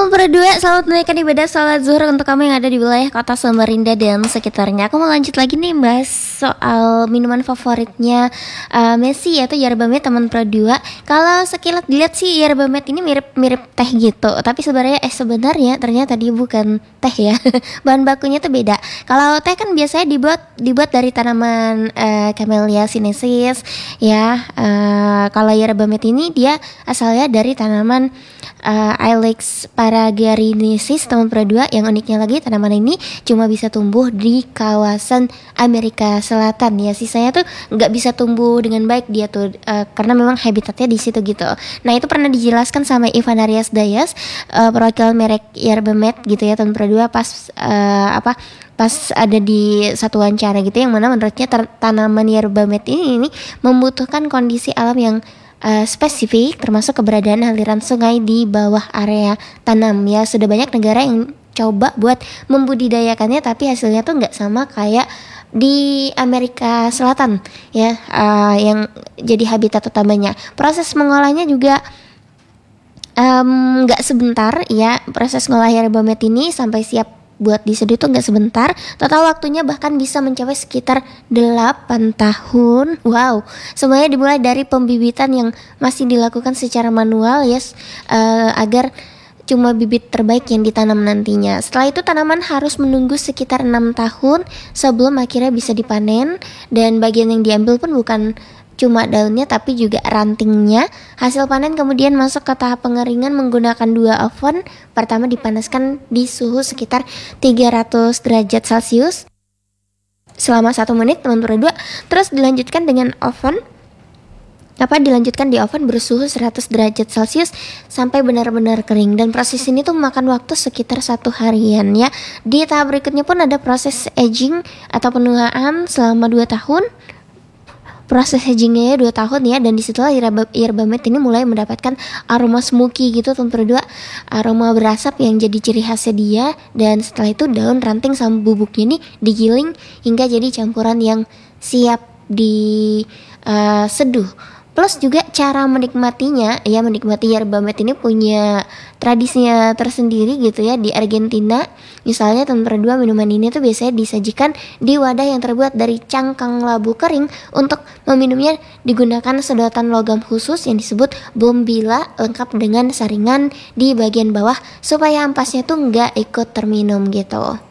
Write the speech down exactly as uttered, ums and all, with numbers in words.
Teman berdua, selamat menunaikan ibadah salat zuhur untuk kamu yang ada di wilayah kota Samarinda dan sekitarnya. Aku mau lanjut lagi nih bahas soal minuman favoritnya uh, Messi, yaitu yerba mate. Teman berdua, kalau sekilas dilihat sih yerba mate ini mirip-mirip teh gitu, tapi sebenarnya eh sebenarnya ternyata dia bukan teh ya. Bahan bakunya tuh beda. Kalau teh kan biasanya dibuat dibuat dari tanaman uh, Camellia sinensis ya. Uh, kalau yerba mate ini dia asalnya dari tanaman uh, Ilex paragyriensis. Teman berdua, yang uniknya lagi tanaman ini cuma bisa tumbuh di kawasan Amerika Selatan ya. Sisanya tuh nggak bisa tumbuh dengan baik dia tuh uh, karena memang habitatnya di situ gitu. Nah, itu pernah dijelaskan sama Ivan Arias Dayas, uh, perwakilan merek yerba mate gitu ya, teman berdua, pas uh, apa pas ada di satu wawancara gitu, yang mana menurutnya ter- tanaman yerba mate ini, ini membutuhkan kondisi alam yang Uh, spesifik, termasuk keberadaan aliran sungai di bawah area tanam ya. Sudah banyak negara yang coba buat membudidayakannya, tapi hasilnya tuh nggak sama kayak di Amerika Selatan ya, uh, yang jadi habitat utamanya. Proses mengolahnya juga nggak um, sebentar ya. Proses ngolah yerba mate ini sampai siap buat diseduh itu nggak sebentar. Total waktunya bahkan bisa mencapai sekitar delapan tahun. Wow, semuanya dimulai dari pembibitan yang masih dilakukan secara manual ya, yes, uh, agar cuma bibit terbaik yang ditanam nantinya. Setelah itu tanaman harus menunggu sekitar enam tahun sebelum akhirnya bisa dipanen, dan bagian yang diambil pun bukan cuma daunnya tapi juga rantingnya. Hasil panen kemudian masuk ke tahap pengeringan menggunakan dua oven. Pertama dipanaskan di suhu sekitar tiga ratus derajat Celcius selama satu menit, teman berdua. Terus dilanjutkan dengan oven apa dilanjutkan di oven bersuhu seratus derajat Celcius sampai benar-benar kering, dan proses ini tuh memakan waktu sekitar satu harian ya. Di tahap berikutnya pun ada proses aging atau penuaan selama dua tahun. Proses agingnya ya dua tahun ya, dan disitulah yerba, yerba mate ini mulai mendapatkan aroma smoky gitu, teman berdua, aroma berasap yang jadi ciri khasnya dia. Dan setelah itu daun, ranting sama bubuknya ini digiling hingga jadi campuran yang siap diseduh. Uh, Plus juga cara menikmatinya ya, menikmati yerba mate ini punya tradisinya tersendiri gitu ya. Di Argentina misalnya, teman berdua, minuman ini tuh biasanya disajikan di wadah yang terbuat dari cangkang labu kering. Untuk meminumnya digunakan sedotan logam khusus yang disebut bombilla, lengkap dengan saringan di bagian bawah supaya ampasnya tuh nggak ikut terminum gitu.